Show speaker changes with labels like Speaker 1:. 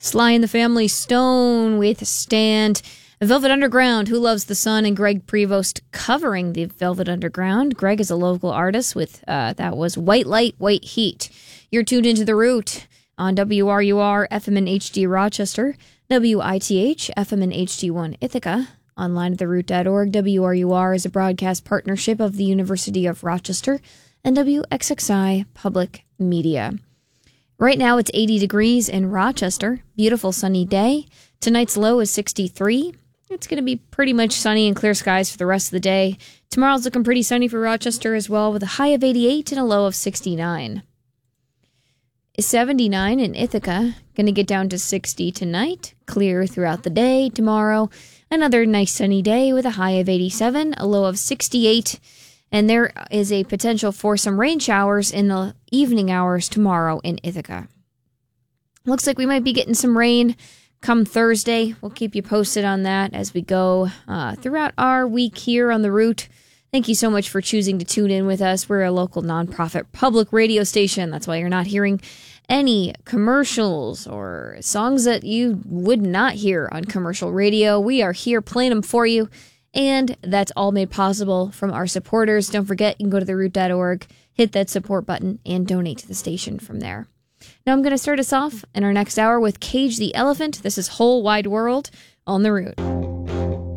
Speaker 1: Sly and the Family Stone with Stand. Velvet Underground, Who Loves the Sun, and Greg Prevost covering the Velvet Underground. Greg is a local artist with, that was White Light, White Heat. You're tuned into The Root on WRUR, FM and HD Rochester, WITH, FM and HD1 Ithaca, online at theroot.org. WRUR is a broadcast partnership of the University of Rochester and WXXI Public Media. Right now it's 80 degrees in Rochester. Beautiful sunny day. Tonight's low is 63. It's going to be pretty much sunny and clear skies for the rest of the day. Tomorrow's looking pretty sunny for Rochester as well, with a high of 88 and a low of 69. 79 in Ithaca. Going to get down to 60 tonight. Clear throughout the day. Tomorrow, another nice sunny day with a high of 87, a low of 68. And there is a potential for some rain showers in the evening hours tomorrow in Ithaca. Looks like we might be getting some rain come Thursday. We'll keep you posted on that as we go throughout our week here on The Root. Thank you so much for choosing to tune in with us. We're a local nonprofit public radio station. That's why you're not hearing any commercials or songs that you would not hear on commercial radio. We are here playing them for you. And that's all made possible from our supporters. Don't forget, you can go to theroot.org, hit that support button, and donate to the station from there. Now I'm going to start us off in our next hour with Cage the Elephant. This is Whole Wide World on The Root.